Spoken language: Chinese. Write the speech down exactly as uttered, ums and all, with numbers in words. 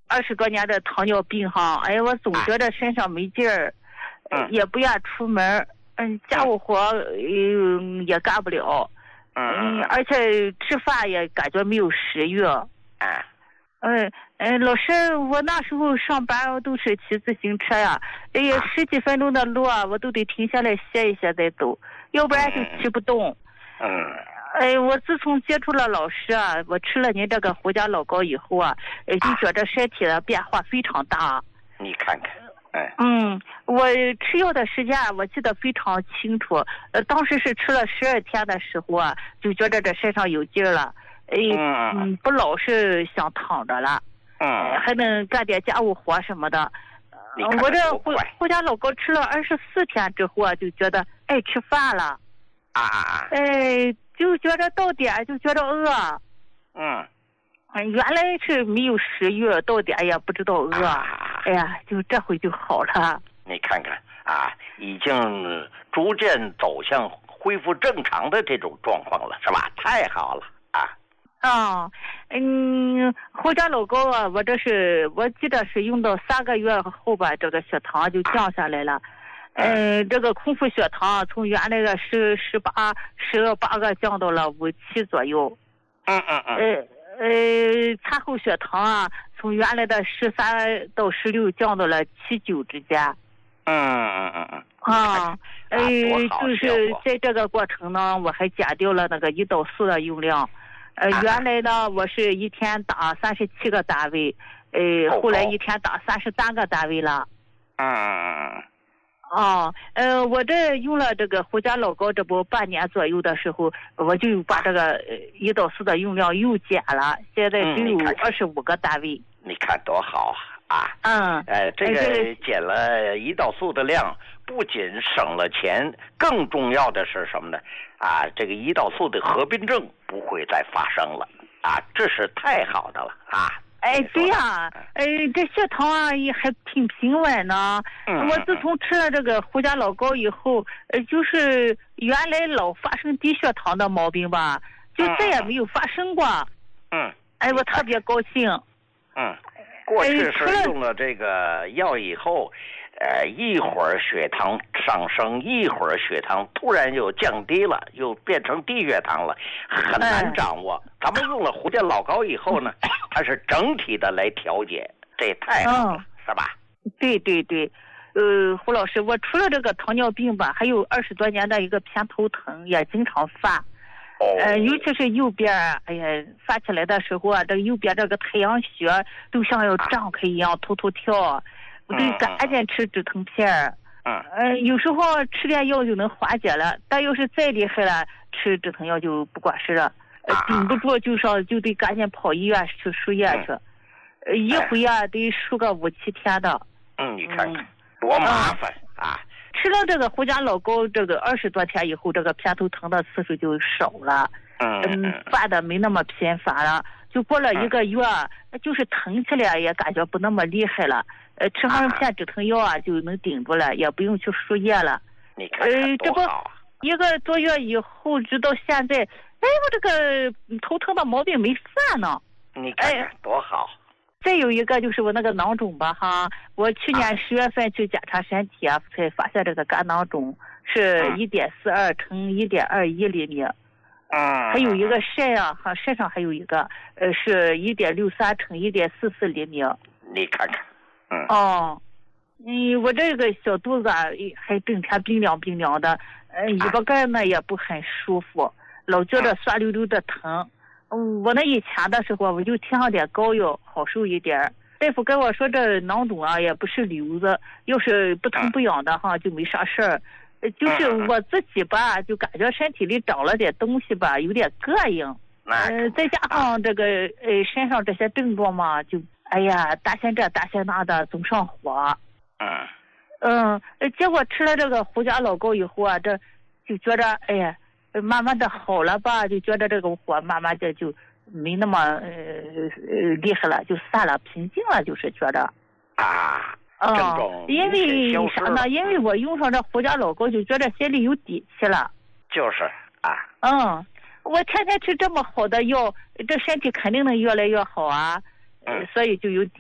二十多年的糖尿病哈，哎呀，我总觉得身上没劲儿， 嗯， 也不愿出门，嗯，家务活嗯也干不了，嗯，而且吃饭也感觉没有食欲。 啊， 嗯嗯，老师，我那时候上班我都是骑自行车呀，哎呀，十几分钟的路啊，我都得停下来歇一歇再走，要不然就骑不动。 嗯， 哎，我自从接触了老师啊，我吃了您这个胡家老膏以后啊，呃就觉得身体的变化非常大。 你看看，哎， 嗯，我吃药的时间我记得非常清楚，呃，当时是吃了十二天的时候啊，就觉得这身上有劲儿了，哎，嗯，不老是想躺着了， 嗯， 还能干点家务活什么的。 你看我这胡多快胡家老膏吃了二十四天之后啊，就觉得爱吃饭了。 啊， 哎，就觉得到点就觉得饿。 嗯， 原来是没有食欲，到点也不知道饿。 啊， 哎呀，就这回就好了。 你看看啊，已经逐渐走向恢复正常的这种状况了，是吧？太好了啊！ 啊，嗯，胡家老膏啊，我这是我记得是用到三个月后吧，这个血糖就降下来了。嗯，这个空腹血糖从原来的十十八十八个降到了五七左右。 嗯嗯嗯。 呃呃，餐后血糖啊，从原来的十三到十六降到了七九之间。 嗯嗯嗯嗯。 啊，呃，就是在这个过程呢，我还减掉了那个胰岛素的用量。呃，原来呢，我是一天打三十七个单位，呃，后来一天打三十三个单位了。 嗯嗯嗯。 哦，呃，我这用了这个胡家老膏，这不半年左右的时候，我就把这个胰岛素的用量又减了，现在只有二十五个单位。 你看多好啊！ 嗯， 呃，这个减了胰岛素的量，不仅省了钱，更重要的是什么呢？啊，这个胰岛素的合并症不会再发生了啊，这是太好的了啊！ 哎，对呀、啊，哎，这血糖啊也还挺平稳呢。 嗯、 我自从吃了这个胡家老膏以后，呃，就是原来老发生低血糖的毛病吧，就再也没有发生过。 嗯。 哎，我特别高兴。 嗯。过去是用了这个药以后，呃，一会儿血糖上升，一会儿血糖突然又降低了，又变成低血糖了，很难掌握。嗯、咱们用了胡家老膏以后呢，它是整体的来调节，这也太好了，嗯、是吧？ 对对对，呃，胡老师，我除了这个糖尿病吧，还有二十多年的一个偏头疼，也经常犯。呃，尤其是右边，哎呀，发起来的时候啊，这个右边这个太阳穴都像要胀开一样，突突跳，我得赶紧吃止疼片儿。 嗯。 呃，有时候吃点药就能缓解了，但要是再厉害了，吃止疼药就不管事了。呃，顶不住就上就得赶紧跑医院去输液去，呃，一回啊得输个五七天的。 嗯，你看看多麻烦啊！ 吃了这个胡家老膏，这个二十多天以后，这个偏头疼的次数就少了， 嗯嗯，犯的没那么频繁了。就过了一个月，嗯、就是疼起来也感觉不那么厉害了。呃，吃上片止疼药啊，就能顶住了，也不用去输液了。 你看看多好啊！ 呃，这不一个多月以后，直到现在，哎，我这个头疼的毛病没犯呢。 你看看多好。哎， 再有一个就是我那个囊肿吧，哈，我去年十月份去检查身体啊，才发现这个肝囊肿是一点四二乘一点二一厘米， 嗯， 还有一个肾啊，哈，肾上还有一个，呃，是一点六三乘一点四四厘米。 你看看，嗯， 哦，嗯，我这个小肚子啊，还整天冰凉冰凉的，呃，尾巴盖呢也不很舒服，老觉得酸溜溜的疼。嗯，我那以前的时候，我就贴上点膏药，好受一点。大夫跟我说，这囊肿啊也不是瘤子，要是不疼不痒的哈，就没啥事儿。就是我自己吧，就感觉身体里长了点东西吧，有点膈应。嗯、呃，再加上这个呃身上这些症状嘛，就哎呀担心这担心那的，总上火。 嗯。 嗯，结果吃了这个胡家老膏以后啊，这就觉得哎呀。慢慢的好了吧，就觉得这个火慢慢的就没那么呃呃厉害了，就散了，平静了，就是觉得啊， 嗯，因为啥呢？因为我用上这胡家老膏，就觉得心里有底气了。 就是啊。 嗯，我天天吃这么好的药，这身体肯定能越来越好啊。 嗯， 所以就有底